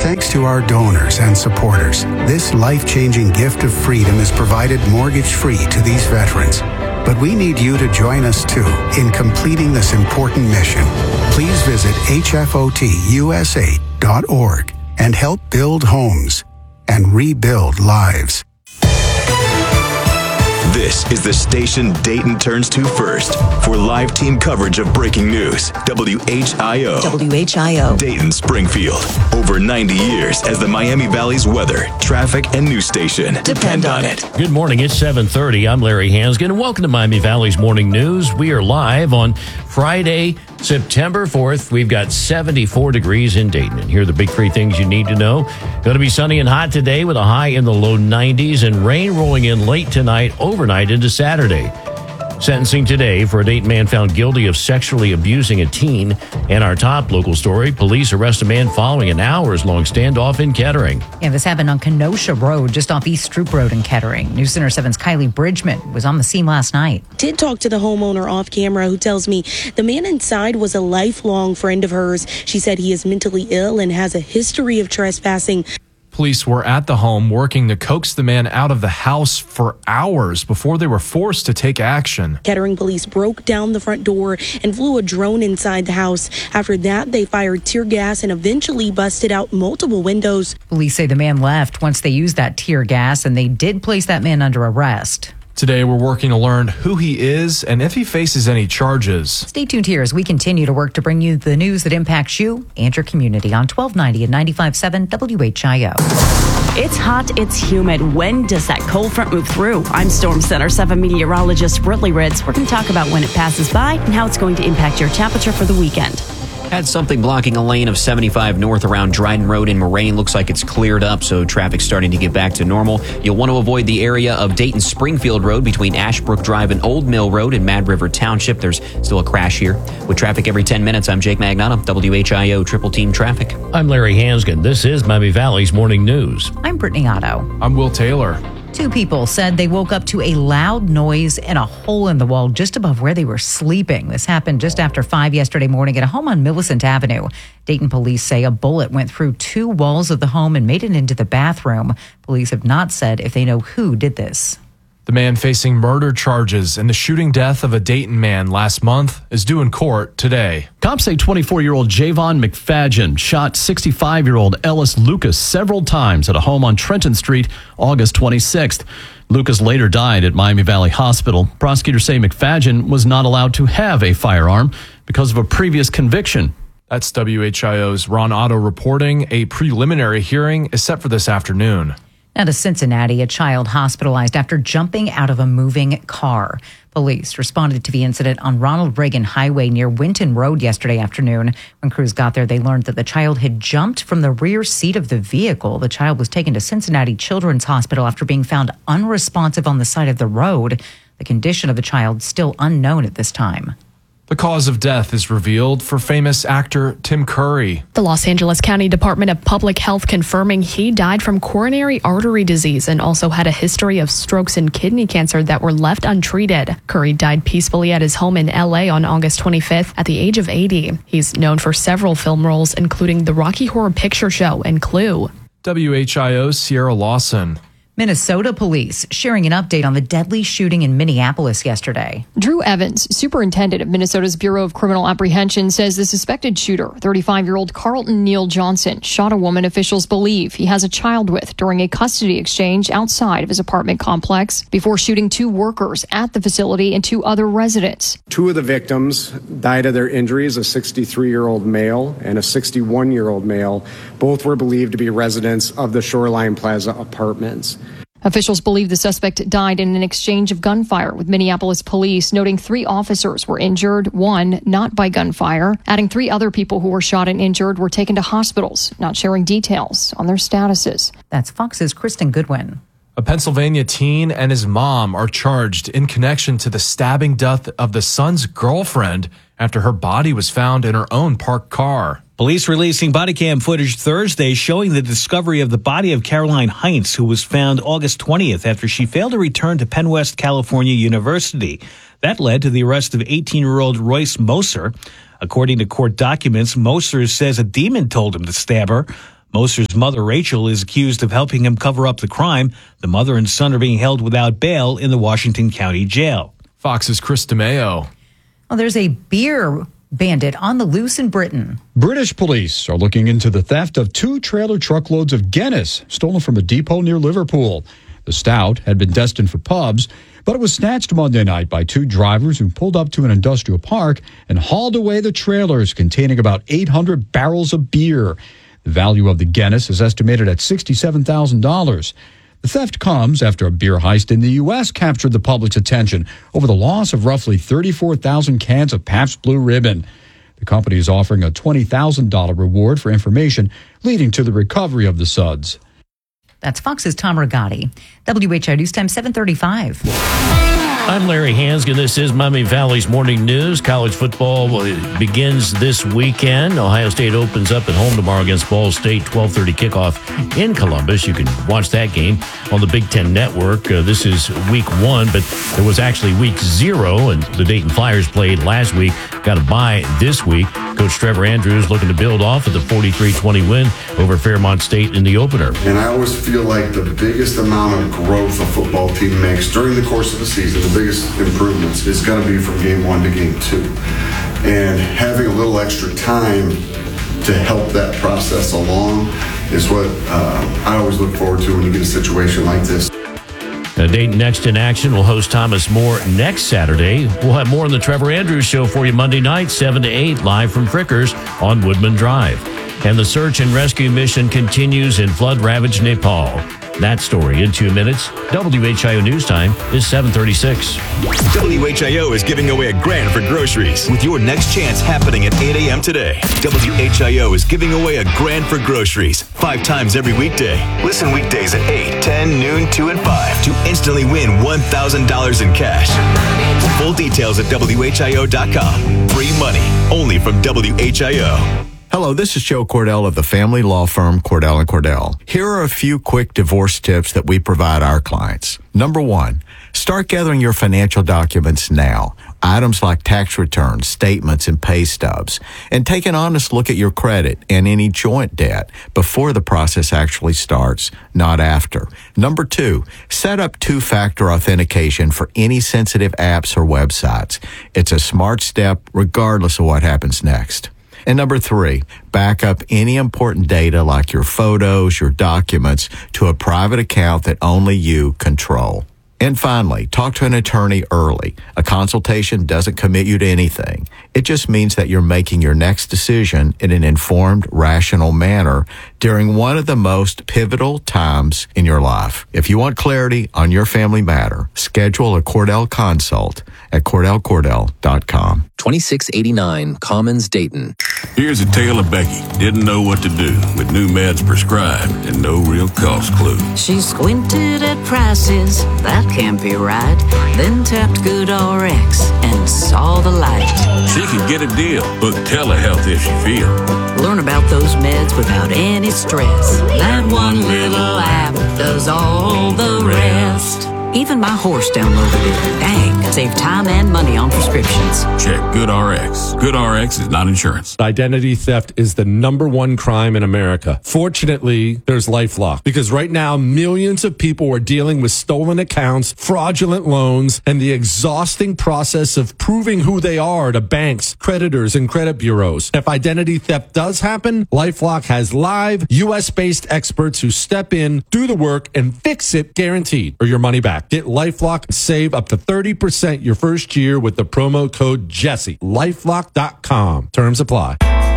Thanks to our donors and supporters, this life-changing gift of freedom is provided mortgage-free to these veterans. But we need you to join us, too, in completing this important mission. Please visit hfotusa.org and help build homes and rebuild lives. This is the station Dayton turns to first for live team coverage of breaking news. WHIO. WHIO. Dayton, Springfield. Over 90 years as the Miami Valley's weather, traffic, and news station. Depend on it. Good morning. It's 7:30. I'm Larry Hansgen, and welcome to Miami Valley's Morning News. We are live on Friday, September 4th. We've got 74 degrees in Dayton. And here are the big three things you need to know. Going to be sunny and hot today with a high in the low 90s and rain rolling in late tonight, overnight into Saturday. Sentencing today for a Dayton man found guilty of sexually abusing a teen. And our top local story, police arrest a man following an hours-long standoff in Kettering. Yeah, this happened on Kenosha Road, just off East Stroop Road in Kettering. News Center 7's Kylie Bridgman was on the scene last night. Did talk to the homeowner off camera, who tells me the man inside was a lifelong friend of hers. She said he is mentally ill and has a history of trespassing. Police were at the home working to coax the man out of the house for hours before they were forced to take action. Kettering police broke down the front door and flew a drone inside the house. After that, they fired tear gas and eventually busted out multiple windows. Police say the man left once they used that tear gas, and they did place that man under arrest. Today, we're working to learn who he is and if he faces any charges. Stay tuned here as we continue to work to bring you the news that impacts you and your community on 1290 and 95.7 WHIO. It's hot, it's humid. When does that cold front move through? I'm Storm Center 7 meteorologist Ridley Ritz. We're going to talk about when it passes by and how it's going to impact your temperature for the weekend. Had something blocking a lane of 75 north around Dryden Road in Moraine. Looks like it's cleared up, so traffic's starting to get back to normal. You'll want to avoid the area of Dayton-Springfield Road between Ashbrook Drive and Old Mill Road in Mad River Township. There's still a crash here. With traffic every 10 minutes, I'm Jake Magnotta, WHIO Triple Team Traffic. I'm Larry Hansgen. This is Miami Valley's Morning News. I'm Brittany Otto. I'm Will Taylor. 2 people said they woke up to a loud noise and a hole in the wall just above where they were sleeping. This happened just after 5 yesterday morning at a home on Millicent Avenue. Dayton police say a bullet went through 2 walls of the home and made it into the bathroom. Police have not said if they know who did this. The man facing murder charges in the shooting death of a Dayton man last month is due in court today. Cops say 24-year-old Javon McFadgen shot 65-year-old Ellis Lucas several times at a home on Trenton Street August 26th. Lucas later died at Miami Valley Hospital. Prosecutors say McFadgen was not allowed to have a firearm because of a previous conviction. That's WHIO's Ron Otto reporting. A preliminary hearing is set for this afternoon. Now to Cincinnati, a child hospitalized after jumping out of a moving car. Police responded to the incident on Ronald Reagan Highway near Winton Road yesterday afternoon. When crews got there, they learned that the child had jumped from the rear seat of the vehicle. The child was taken to Cincinnati Children's Hospital after being found unresponsive on the side of the road. The condition of the child still unknown at this time. The cause of death is revealed for famous actor Tim Curry. The Los Angeles County Department of Public Health confirming he died from coronary artery disease and also had a history of strokes and kidney cancer that were left untreated. Curry died peacefully at his home in L.A. on August 25th at the age of 80. He's known for several film roles, including The Rocky Horror Picture Show and Clue. WHIO's Sierra Lawson. Minnesota police sharing an update on the deadly shooting in Minneapolis yesterday. Drew Evans, superintendent of Minnesota's Bureau of Criminal Apprehension, says the suspected shooter, 35-year-old Carlton Neal Johnson, shot a woman officials believe he has a child with during a custody exchange outside of his apartment complex before shooting 2 workers at the facility and 2 other residents. 2 of the victims died of their injuries, a 63-year-old male and a 61-year-old male. Both were believed to be residents of the Shoreline Plaza apartments. Officials believe the suspect died in an exchange of gunfire with Minneapolis police, noting 3 officers were injured, 1 not by gunfire, adding 3 other people who were shot and injured were taken to hospitals, not sharing details on their statuses. That's Fox's Kristen Goodwin. A Pennsylvania teen and his mom are charged in connection to the stabbing death of the son's girlfriend after her body was found in her own parked car. Police releasing body cam footage Thursday showing the discovery of the body of Caroline Heinz, who was found August 20th after she failed to return to Penn West California University. That led to the arrest of 18-year-old Royce Moser. According to court documents, Moser says a demon told him to stab her. Moser's mother, Rachel, is accused of helping him cover up the crime. The mother and son are being held without bail in the Washington County Jail. Fox's Chris DeMeo. Well, there's a beer bandit on the loose in Britain. British police are looking into the theft of 2 trailer truckloads of Guinness stolen from a depot near Liverpool. The stout had been destined for pubs, but it was snatched Monday night by 2 drivers who pulled up to an industrial park and hauled away the trailers containing about 800 barrels of beer. The value of the Guinness is estimated at $67,000. The theft comes after a beer heist in the U.S. captured the public's attention over the loss of roughly 34,000 cans of Pabst Blue Ribbon. The company is offering a $20,000 reward for information leading to the recovery of the suds. That's Fox's Tom Rigotti. WHI News Time 7:35. I'm Larry Hansgen. This is Miami Valley's Morning News. College football begins this weekend. Ohio State opens up at home tomorrow against Ball State, 12:30 kickoff in Columbus. You can watch that game on the Big Ten Network. This is week 1, but it was actually week 0, and the Dayton Flyers played last week. Got a bye this week. Coach Trevor Andrews looking to build off of the 43-20 win over Fairmont State in the opener. And I always feel like the biggest amount of growth a football team makes during the course of the season, the biggest improvements is going to be from game 1 to game 2. And having a little extra time to help that process along is what I always look forward to when you get a situation like this. Dayton Next in Action will host Thomas More next Saturday. We'll have more on the Trevor Andrews Show for you Monday night, 7 to 8, live from Frickers on Woodman Drive. And the search and rescue mission continues in flood-ravaged Nepal. That story in 2 minutes. WHIO News Time is 7:36. WHIO is giving away $1,000 for groceries with your next chance happening at 8 a.m. today. WHIO is giving away $1,000 for groceries 5 times every weekday. Listen weekdays at 8, 10, noon, 2, and 5 to instantly win $1,000 in cash. Full details at WHIO.com. Free money only from WHIO. Hello, this is Joe Cordell of the family law firm Cordell & Cordell. Here are a few quick divorce tips that we provide our clients. Number 1, start gathering your financial documents now. Items like tax returns, statements, and pay stubs. And take an honest look at your credit and any joint debt before the process actually starts, not after. Number 2, set up 2-factor authentication for any sensitive apps or websites. It's a smart step regardless of what happens next. And number 3, back up any important data like your photos, your documents to a private account that only you control. And finally, talk to an attorney early. A consultation doesn't commit you to anything. It just means that you're making your next decision in an informed, rational manner during one of the most pivotal times in your life. If you want clarity on your family matter, schedule a Cordell consult at CordellCordell.com. 2689 Commons, Dayton. Here's a tale of Becky. Didn't know what to do with new meds prescribed and no real cost clue. She squinted at prices, that can't be right. Then tapped GoodRx and saw the light. She could get a deal. Book telehealth if she feel. Learn about those meds without any stress. That one little app does all the rest. Even my horse downloaded it. Dang, save time and money on prescriptions. Check GoodRx. GoodRx is not insurance. Identity theft is the #1 crime in America. Fortunately, there's LifeLock, because right now millions of people are dealing with stolen accounts, fraudulent loans, and the exhausting process of proving who they are to banks, creditors, and credit bureaus. If identity theft does happen, LifeLock has live U.S.-based experts who step in, do the work, and fix it guaranteed, or your money back. Get LifeLock and save up to 30% your first year with the promo code Jesse. LifeLock.com. Terms apply.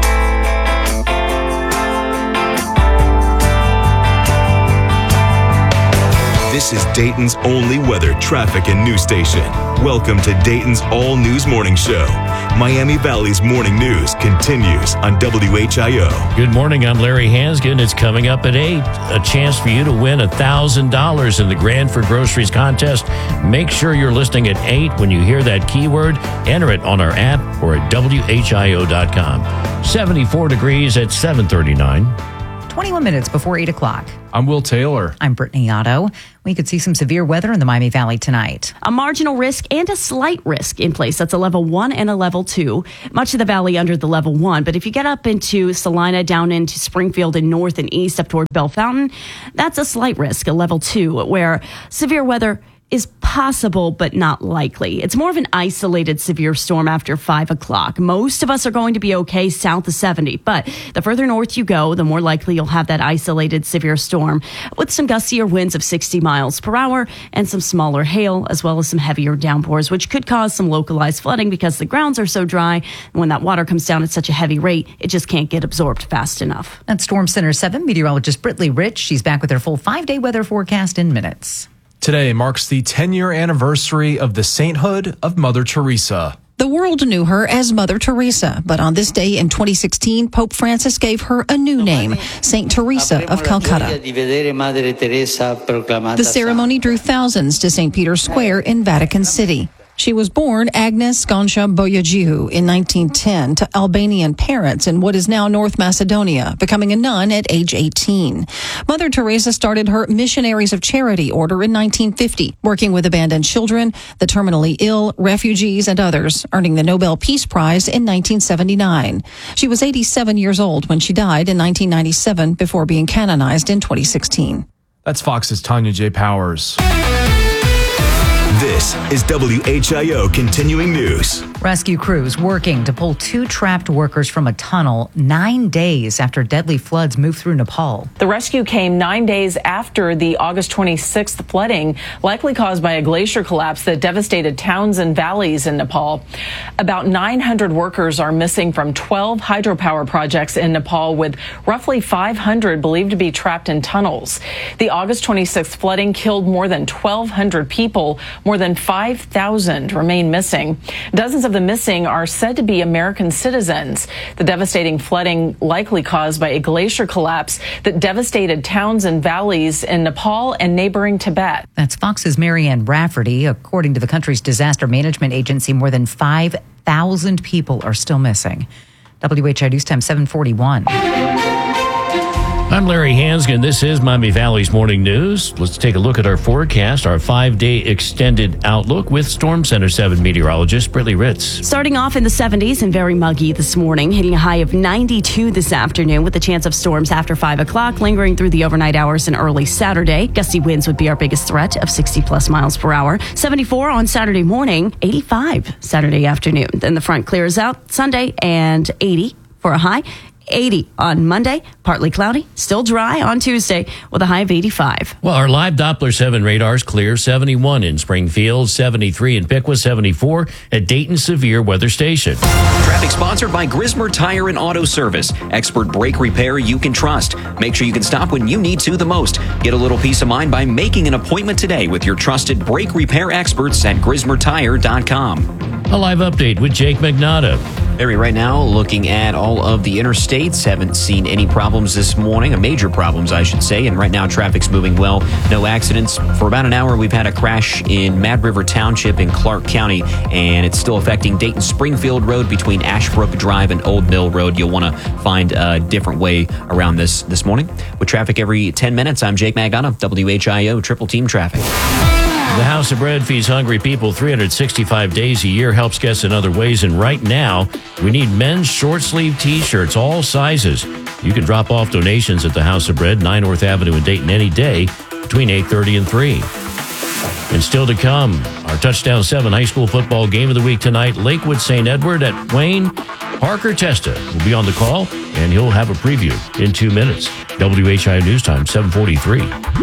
This is Dayton's only weather, traffic, and news station. Welcome to Dayton's All News Morning Show. Miami Valley's morning news continues on WHIO. Good morning. I'm Larry Hansgen. It's coming up at 8. A chance for you to win $1,000 in the Grand for Groceries contest. Make sure you're listening at 8 when you hear that keyword. Enter it on our app or at WHIO.com. 74 degrees at 7:39. 21 minutes before 8 o'clock. I'm Will Taylor. I'm Brittany Otto. We could see some severe weather in the Miami Valley tonight. A marginal risk and a slight risk in place. That's a level 1 and a level 2. Much of the valley under the level 1. But if you get up into Salina, down into Springfield and north and east up toward Bell Fountain, that's a slight risk, a level 2, where severe weather is possible but not likely. It's more of an isolated severe storm after 5 o'clock. Most of us are going to be okay south of 70, but the further north you go, the more likely you'll have that isolated severe storm with some gustier winds of 60 miles per hour and some smaller hail, as well as some heavier downpours, which could cause some localized flooding because the grounds are so dry. And when that water comes down at such a heavy rate, it just can't get absorbed fast enough. At Storm Center 7, meteorologist Brittany Rich. She's back with her full 5-day weather forecast in minutes. Today marks the 10-year anniversary of the sainthood of Mother Teresa. The world knew her as Mother Teresa, but on this day in 2016, Pope Francis gave her a new name, Saint Teresa of Calcutta. The ceremony drew thousands to St. Peter's Square in Vatican City. She was born Agnes Goncha Boyajiu in 1910 to Albanian parents in what is now North Macedonia, becoming a nun at age 18. Mother Teresa started her Missionaries of Charity order in 1950, working with abandoned children, the terminally ill, refugees, and others, earning the Nobel Peace Prize in 1979. She was 87 years old when she died in 1997 before being canonized in 2016. That's Fox's Tanya J. Powers. This is WHIO Continuing News. Rescue crews working to pull 2 trapped workers from a tunnel 9 days after deadly floods moved through Nepal. The rescue came 9 days after the August 26th flooding, likely caused by a glacier collapse that devastated towns and valleys in Nepal. About 900 workers are missing from 12 hydropower projects in Nepal, with roughly 500 believed to be trapped in tunnels. The August 26th flooding killed more than 1,200 people. More than 5,000 remain missing. Dozens of the missing are said to be American citizens. The devastating flooding likely caused by a glacier collapse that devastated towns and valleys in Nepal and neighboring Tibet. That's Fox's Marianne Rafferty. According to the country's disaster management agency, more than 5,000 people are still missing. WHI News Time 741. I'm Larry Hansgen. This is Miami Valley's Morning News. Let's take a look at our forecast, our 5-day extended outlook with Storm Center 7 meteorologist Brittany Ritz. Starting off in the 70s and very muggy this morning, hitting a high of 92 this afternoon with a chance of storms after 5 o'clock, lingering through the overnight hours and early Saturday. Gusty winds would be our biggest threat of 60-plus miles per hour. 74 on Saturday morning, 85 Saturday afternoon. Then the front clears out Sunday and 80 for a high. 80 on Monday, partly cloudy, still dry on Tuesday with a high of 85. Well, our live Doppler 7 radar's clear. 71 in Springfield, 73 in Piqua, 74 at Dayton Severe Weather Station. Traffic sponsored by Grismer Tire and Auto Service. Expert brake repair you can trust. Make sure you can stop when you need to the most. Get a little peace of mind by making an appointment today with your trusted brake repair experts at GrismerTire.com. A live update with Jake Magnotta. Larry, right now, looking at all of the interstates, haven't seen any problems this morning, major problems, I should say, and right now traffic's moving well. No accidents. For about an hour, we've had a crash in Mad River Township in Clark County, and it's still affecting Dayton Springfield Road between Ashbrook Drive and Old Mill Road. You'll want to find a different way around this morning. With traffic every 10 minutes, I'm Jake Magana, WHIO Triple Team Traffic. The House of Bread feeds hungry people 365 days a year, helps guests in other ways, and right now, we need men's short-sleeve T-shirts, all sizes. You can drop off donations at the House of Bread, 9 North Avenue in Dayton any day between 8:30 and 3. And still to come, our Touchdown 7 high school football game of the week tonight, Lakewood St. Edward at Wayne. Parker Testa will be on the call, and he'll have a preview in 2 minutes. WHIO News Time, 7:43.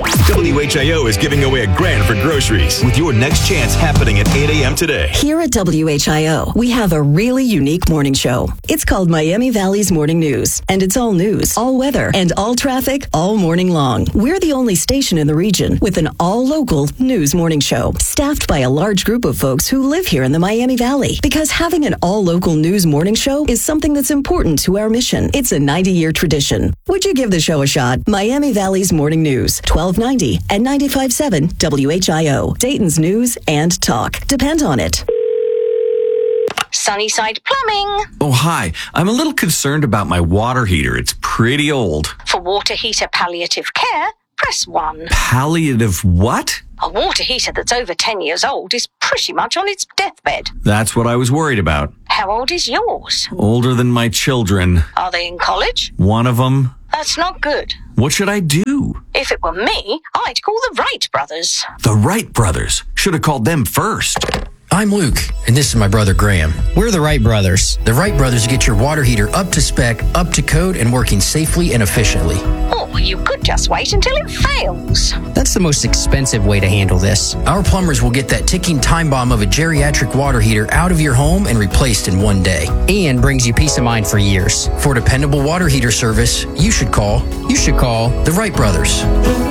WHIO is giving away $1,000 for groceries with your next chance happening at 8 a.m. today. Here at WHIO, we have a really unique morning show. It's called Miami Valley's Morning News, and it's all news, all weather, and all traffic all morning long. We're the only station in the region with an all-local news morning show, staffed by a large group of folks who live here in the Miami Valley. Because having an all-local news morning show is something that's important to our mission. It's a 90-year tradition. Would you give the show a shot? Miami Valley's Morning News, 1290 and 95.7 WHIO. Dayton's news and talk. Depend on it. Sunnyside Plumbing. Oh, hi. I'm a little concerned about my water heater. It's pretty old. For water heater palliative care, press 1. Palliative what? A water heater that's over 10 years old is pretty much on its deathbed. That's what I was worried about. How old is yours? Older than my children. Are they in college? One of them. That's not good. What should I do? If it were me, I'd call the Wright brothers. The Wright brothers. Should have called them first. I'm Luke, and this is my brother Graham. We're the Wright brothers. The Wright brothers get your water heater up to spec, up to code, and working safely and efficiently. Or you could just wait until it fails. That's the most expensive way to handle this. Our plumbers will get that ticking time bomb of a geriatric water heater out of your home and replaced in one day. And brings you peace of mind for years. For dependable water heater service, you should call the Wright brothers.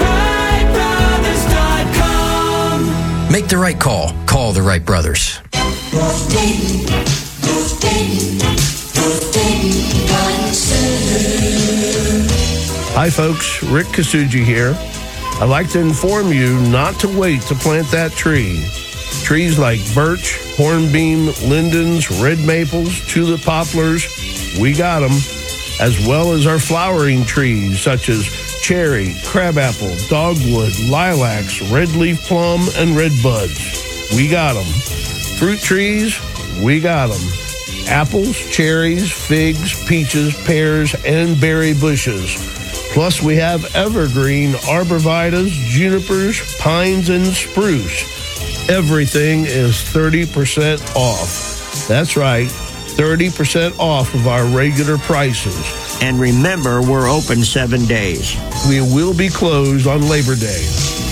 Make the right call. Call the Wright brothers. Hi, folks. Rick Kasuji here. I'd like to inform you not to wait to plant that tree. Trees like birch, hornbeam, lindens, red maples, tulip poplars, we got them, as well as our flowering trees such as cherry, crabapple, dogwood, lilacs, red leaf plum, and red buds. We got them. Fruit trees, we got them. Apples, cherries, figs, peaches, pears, and berry bushes. Plus, we have evergreen arborvitaes, junipers, pines, and spruce. Everything is 30% off. That's right, 30% off of our regular prices. And remember, we're open 7 days. We will be closed on Labor Day.